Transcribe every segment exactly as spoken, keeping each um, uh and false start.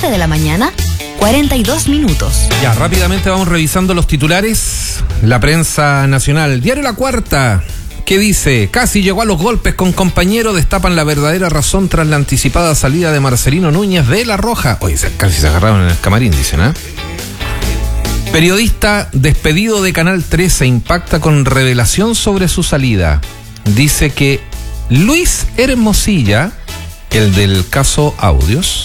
siete de la mañana, cuarenta y dos minutos. Ya, rápidamente vamos revisando los titulares. La prensa nacional. Diario La Cuarta, ¿qué dice? Casi llegó a los golpes con compañero, destapan la verdadera razón tras la anticipada salida de Marcelino Núñez de La Roja. Oye, casi se agarraron en el camarín, dicen, ¿eh? Periodista despedido de Canal trece impacta con revelación sobre su salida. Dice que Luis Hermosilla, el del caso Audios,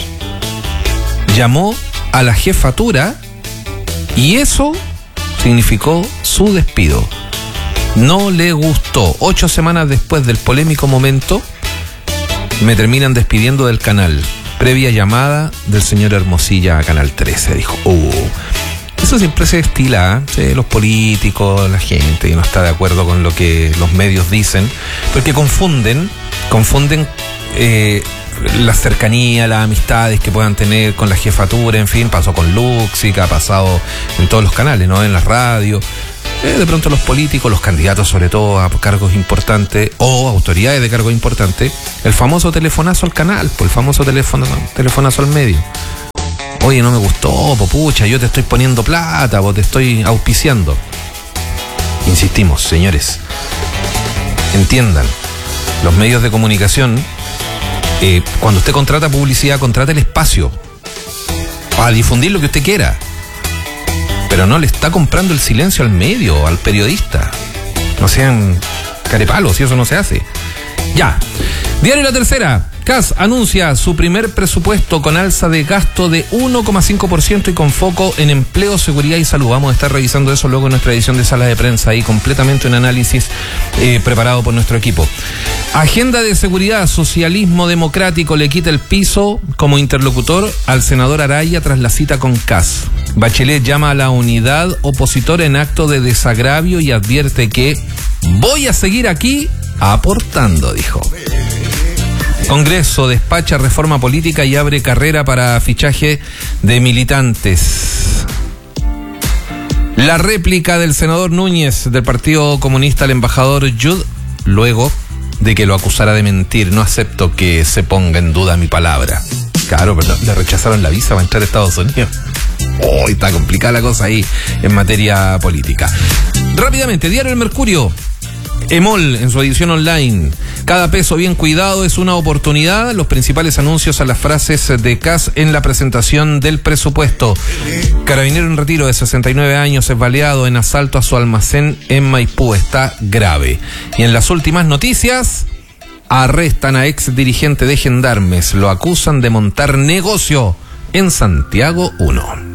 llamó a la jefatura y eso significó su despido. No le gustó. Ocho semanas después del polémico momento, me terminan despidiendo del canal. Previa llamada del señor Hermosilla a Canal trece. Dijo, uh, eso siempre se estila, ¿eh? Los políticos, la gente que no está de acuerdo con lo que los medios dicen, porque confunden, confunden eh, la cercanía, las amistades que puedan tener con la jefatura, en fin, pasó con Luxic, ha pasado en todos los canales, ¿no? En la radio. Eh, de pronto los políticos, los candidatos sobre todo a cargos importantes o autoridades de cargos importantes, el famoso telefonazo al canal, pues el famoso teléfono, telefonazo al medio. Oye, no me gustó, po, pucha, yo te estoy poniendo plata, po, te estoy auspiciando. Insistimos, señores, entiendan, los medios de comunicación, eh, cuando usted contrata publicidad, contrata el espacio para difundir lo que usted quiera, pero no le está comprando el silencio al medio, al periodista. No sean carepalos, si eso no se hace. Ya. Diario La Tercera. C A S anuncia su primer presupuesto con alza de gasto de uno coma cinco por ciento y con foco en empleo, seguridad y salud. Vamos a estar revisando eso luego en nuestra edición de Sala de Prensa y completamente un análisis eh, preparado por nuestro equipo. Agenda de seguridad, socialismo democrático le quita el piso como interlocutor al senador Araya tras la cita con C A S. Bachelet llama a la unidad opositora en acto de desagravio y advierte que voy a seguir aquí aportando, dijo. Congreso despacha reforma política y abre carrera para fichaje de militantes. La réplica del senador Núñez del Partido Comunista al embajador Yud, luego de que lo acusara de mentir. No acepto que se ponga en duda mi palabra. Claro, pero le rechazaron la visa para entrar a Estados Unidos. Oh, está complicada la cosa ahí en materia política. Rápidamente, Diario El Mercurio. EMOL en su edición online. Cada peso bien cuidado es una oportunidad. Los principales anuncios a las frases de C A S en la presentación del presupuesto. Carabinero en retiro de sesenta y nueve años es baleado en asalto a su almacén en Maipú. Está grave. Y en las últimas noticias, arrestan a ex dirigente de Gendarmes. Lo acusan de montar negocio en Santiago uno.